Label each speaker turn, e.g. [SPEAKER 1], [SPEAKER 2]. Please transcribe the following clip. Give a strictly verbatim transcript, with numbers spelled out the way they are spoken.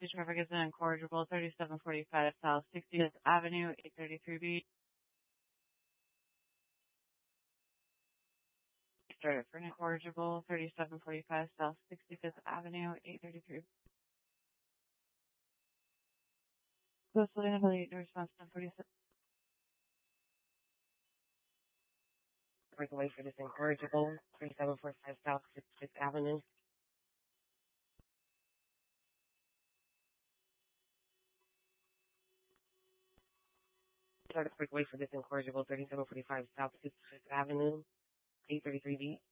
[SPEAKER 1] Speech traffic is incorrigible, thirty-seven forty-five South sixty-fifth Avenue, eight thirty-three B. Started for incorrigible, thirty-seven forty-five South sixty-fifth Avenue, eight thirty-three B. Go slow and delete the response to forty-seven.
[SPEAKER 2] Breakaway for this incorrigible, thirty-seven forty-five South sixty-fifth Avenue. Started breakaway for this incorrigible, thirty-seven forty-five South sixty-fifth Avenue, eight thirty-three B.